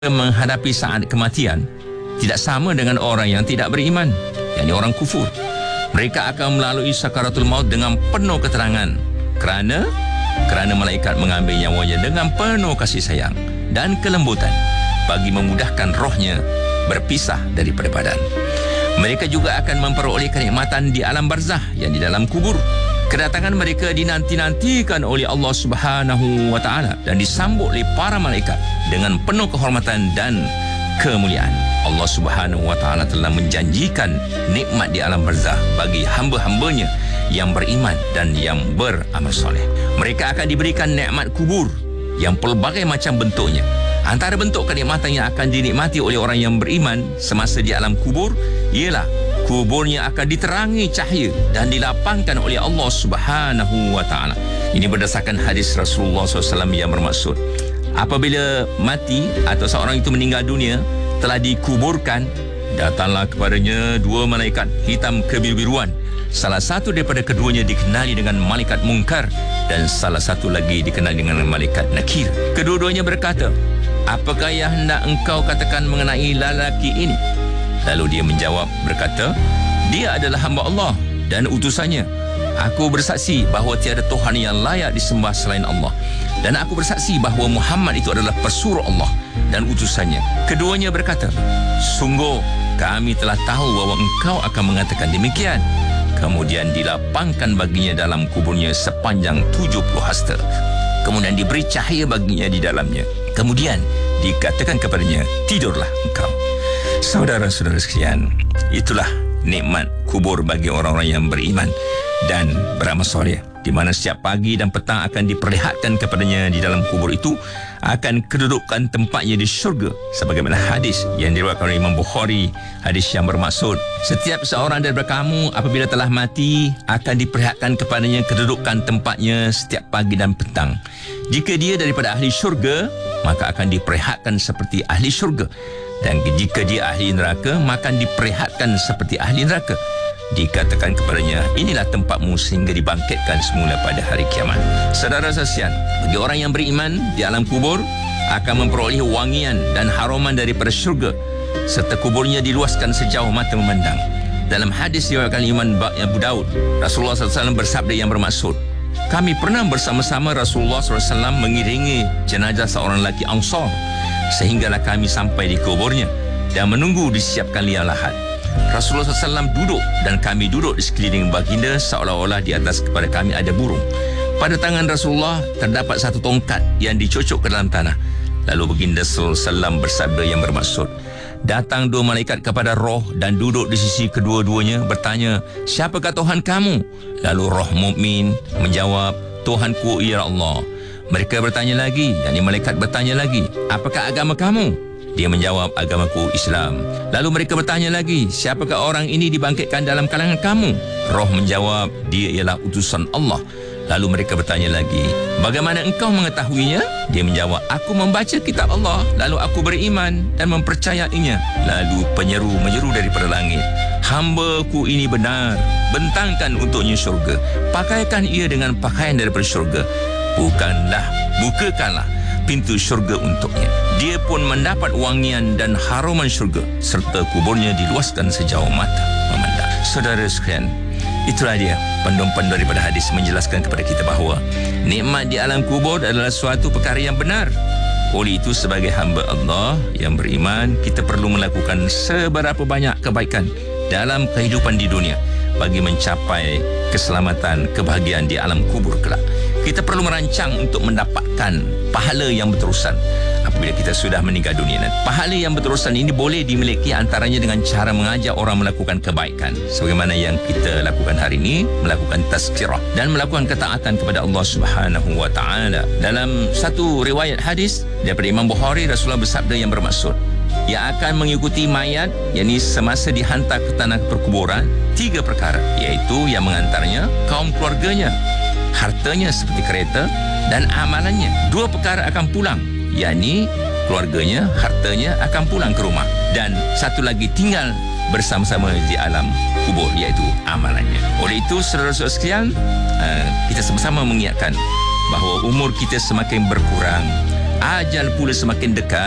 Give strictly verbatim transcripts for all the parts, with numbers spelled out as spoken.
menghadapi saat kematian tidak sama dengan orang yang tidak beriman, yakni orang kufur. Mereka akan melalui sakaratul maut dengan penuh keterangan kerana kerana malaikat mengambil nyawanya dengan penuh kasih sayang dan kelembutan bagi memudahkan rohnya berpisah daripada badan. Mereka juga akan memperoleh kenikmatan di alam barzah, yang di dalam kubur. Kedatangan mereka dinanti-nantikan oleh Allah Subhanahu wa taala dan disambut oleh para malaikat dengan penuh kehormatan dan kemuliaan. Allah Subhanahu wa taala telah menjanjikan nikmat di alam barzah bagi hamba-hambanya yang beriman dan yang beramal soleh. Mereka akan diberikan nikmat kubur yang pelbagai macam bentuknya. Antara bentuk kenikmatan yang akan dinikmati oleh orang yang beriman semasa di alam kubur ialah kuburnya akan diterangi cahaya dan dilapangkan oleh Allah Subhanahu wa taala. Ini berdasarkan hadis Rasulullah sallallahu alaihi wasallam yang bermaksud, apabila mati atau seorang itu meninggal dunia, telah dikuburkan, datanglah kepadanya dua malaikat hitam kebiru-biruan. Salah satu daripada keduanya dikenali dengan malaikat Munkar dan salah satu lagi dikenali dengan malaikat Nakir. Kedua-duanya berkata, apakah yang hendak engkau katakan mengenai lelaki ini? Lalu dia menjawab berkata, dia adalah hamba Allah dan utusannya. Aku bersaksi bahawa tiada Tuhan yang layak disembah selain Allah, dan aku bersaksi bahawa Muhammad itu adalah pesuruh Allah dan utusannya. Keduanya berkata, sungguh kami telah tahu bahawa engkau akan mengatakan demikian. Kemudian dilapangkan baginya dalam kuburnya sepanjang tujuh puluh hasta. Kemudian diberi cahaya baginya di dalamnya. Kemudian dikatakan kepadanya, tidurlah engkau. Saudara-saudara sekalian, itulah nikmat kubur bagi orang-orang yang beriman dan beramal soleh, di mana setiap pagi dan petang akan diperlihatkan kepadanya di dalam kubur itu akan kedudukan tempatnya di syurga, sebagaimana hadis yang diriwayatkan oleh Imam Bukhari. Hadis yang bermaksud, setiap seorang daripada kamu apabila telah mati akan diperlihatkan kepadanya kedudukan tempatnya setiap pagi dan petang. Jika dia daripada ahli syurga, maka akan diperlihatkan seperti ahli syurga, dan jika dia ahli neraka, maka diperlihatkan seperti ahli neraka. Dikatakan kepadanya, inilah tempatmu sehingga dibangkitkan semula pada hari kiamat. Saudara sekalian, bagi orang yang beriman di alam kubur akan memperoleh wangian dan haruman daripada syurga, serta kuburnya diluaskan sejauh mata memandang. Dalam hadis diriwayatkan Imam Abu Daud, Rasulullah sallallahu alaihi wasallam bersabda yang bermaksud, kami pernah bersama-sama Rasulullah sallallahu alaihi wasallam mengiringi jenazah seorang lelaki Ansar, sehinggalah kami sampai di kuburnya dan menunggu disiapkan liang lahat. Rasulullah sallallahu alaihi wasallam duduk dan kami duduk di sekeliling baginda, seolah-olah di atas kepada kami ada burung. Pada tangan Rasulullah terdapat satu tongkat yang dicocok ke dalam tanah. Lalu baginda sallallahu alaihi wasallam bersabda yang bermaksud, datang dua malaikat kepada roh dan duduk di sisi kedua-duanya, bertanya, siapakah Tuhan kamu? Lalu roh mukmin menjawab, Tuhanku ialah Allah. Mereka bertanya lagi, yakni malaikat bertanya lagi, apakah agama kamu? Dia menjawab, agamaku Islam. Lalu mereka bertanya lagi, siapakah orang ini dibangkitkan dalam kalangan kamu? Roh menjawab, dia ialah utusan Allah. Lalu mereka bertanya lagi, bagaimana engkau mengetahuinya? Dia menjawab, aku membaca kitab Allah, lalu aku beriman dan mempercayainya. Lalu penyeru menyeru daripada langit, hamba-Ku ini benar, bentangkan untuknya syurga, pakaikan ia dengan pakaian daripada syurga, bukanlah, bukakanlah pintu syurga untuknya. Dia pun mendapat wangian dan haruman syurga, serta kuburnya diluaskan sejauh mata memandang. Saudara sekalian, itulah dia panduan daripada hadis menjelaskan kepada kita bahawa nikmat di alam kubur adalah suatu perkara yang benar. Oleh itu, sebagai hamba Allah yang beriman, kita perlu melakukan seberapa banyak kebaikan dalam kehidupan di dunia bagi mencapai keselamatan, kebahagiaan di alam kubur kelak. Kita perlu merancang untuk mendapatkan pahala yang berterusan apabila kita sudah meninggal dunia. Pahala yang berterusan ini boleh dimiliki antaranya dengan cara mengajak orang melakukan kebaikan, sebagaimana yang kita lakukan hari ini, melakukan tazkirah dan melakukan ketaatan kepada Allah Subhanahu wa taala. Dalam satu riwayat hadis daripada Imam Bukhari, Rasulullah bersabda yang bermaksud, yang akan mengikuti mayat, yakni semasa dihantar ke tanah perkuburan, tiga perkara, iaitu yang mengantarnya kaum keluarganya, hartanya seperti kereta, dan amalannya. Dua perkara akan pulang, yakni keluarganya, hartanya akan pulang ke rumah, dan satu lagi tinggal bersama-sama di alam kubur, iaitu amalannya. Oleh itu, saudara-saudara sekalian, kita sama-sama mengingatkan bahawa umur kita semakin berkurang, ajal pula semakin dekat.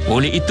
Oleh itu